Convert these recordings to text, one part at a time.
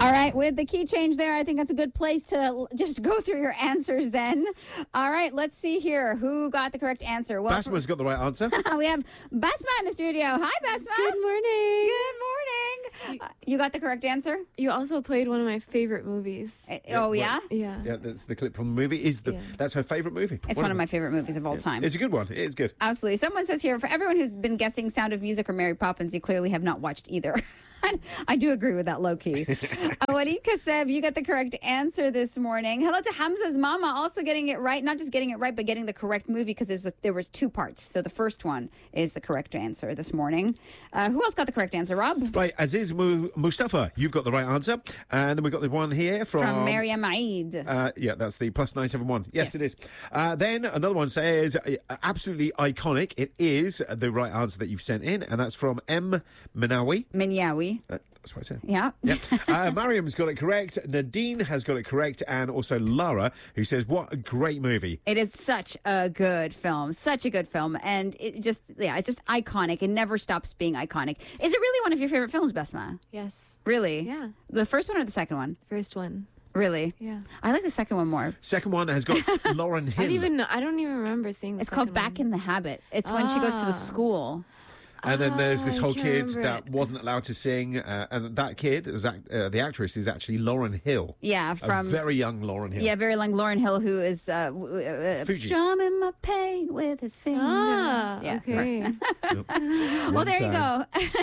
All right, with the key change there, I think that's a good place to just go through your answers then. All right, let's see here. Who got the correct answer? Well, Basma's got the right answer. we have Basma in the studio. Hi, Basma. Good morning. Good morning. You got the correct answer? You also played one of my favorite movies. Oh, yeah? Yeah. Yeah, that's the clip from the movie. That's her favourite movie. It's one of my favorite movies of all time. It's a good one. It is good. Absolutely. Someone says here, for everyone who's been guessing Sound of Music or Mary Poppins, you clearly have not watched either. I do agree with that low-key. Walid Kasseb, you got the correct answer this morning. Hello to Hamza's mama, also getting it right. Not just getting it right, but getting the correct movie, because there was two parts. So the first one is the correct answer this morning. Who else got the correct answer, Rob? Right, Aziz Mustafa, you've got the right answer. And then we've got the one here from Mariam Aid. Yeah, that's the +971. Yes, Yes. it is. Then another one says, absolutely iconic. It is the right answer that you've sent in, and that's from M. Minawi. Minyawi. That's what I said. Yeah. Yep. Mariam's got it correct. Nadine has got it correct. And also Lara, who says, what a great movie. It is such a good film. Such a good film. And it's just iconic. It never stops being iconic. Is it really one of your favorite films, Basma? Yes. Really? Yeah. The first one or the second one? First one. Really? Yeah. I like the second one more. Second one has got Lauren Hill. I don't even remember seeing the It's called Back in the Habit. It's when she goes to the school. And then there's this I whole can't kid remember that it. wasn't allowed to sing. And that kid, the actress, is actually Lauren Hill. Yeah, A very young Lauren Hill. Yeah, very young Lauren Hill, who is Fugees. strumming my pain with his fingers. Yeah, okay. Well, there you go.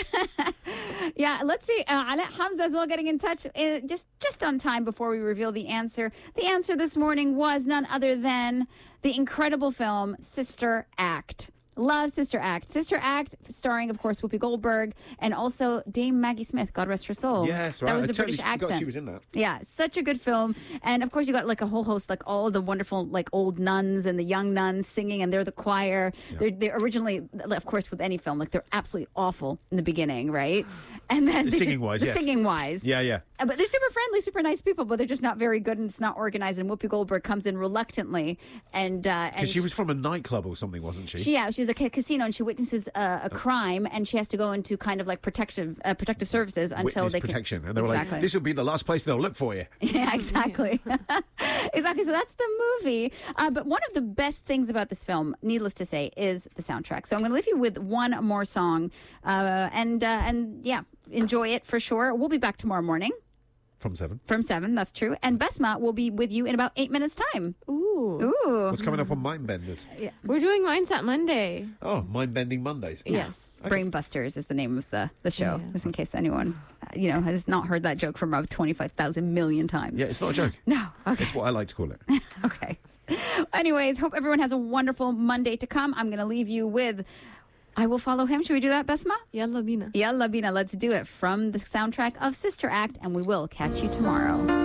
Yeah, let's see. Alaa Hamza as well getting in touch just on time before we reveal the answer. The answer this morning was none other than the incredible film Sister Act. Love Sister Act. Sister Act, starring, of course, Whoopi Goldberg and also Dame Maggie Smith, God rest her soul. Yes, right. That was I the totally British forgot accent. she was in that. Yeah, such a good film. And of course, you got like a whole host, like all of the wonderful, like old nuns and the young nuns singing, and they're the choir. Yeah. They're originally, of course, with any film, like they're absolutely awful in the beginning, right? And then Singing-wise, yes. Singing-wise. Yeah, yeah. But they're super friendly, super nice people, but they're just not very good and it's not organized. And Whoopi Goldberg comes in reluctantly. Because she was from a nightclub or something, wasn't she? She was at a casino and she witnesses a crime and she has to go into kind of like protective services until Witness they protection. can. And they were Exactly. like, this will be the last place they'll look for you. Yeah, exactly. Exactly. So that's the movie. But one of the best things about this film, needless to say, is the soundtrack. So I'm going to leave you with one more song. And yeah, enjoy it for sure. We'll be back tomorrow morning. From 7. From 7, that's true. And Basma will be with you in about 8 minutes' time. Ooh. Ooh. What's coming up on Mindbenders? We're doing Mindset Monday. Oh, Mind-Bending Mondays. Yes. Brain Busters is the name of the show, Yeah. just in case anyone, has not heard that joke from about 25,000 million times. Yeah, it's not a joke. No. Okay. That's what I like to call it. Okay. Anyways, hope everyone has a wonderful Monday to come. I'm going to leave you with I Will Follow Him. Should we do that, Basma? Yalla Bina. Yalla Bina. Let's do it from the soundtrack of Sister Act, and we will catch you tomorrow.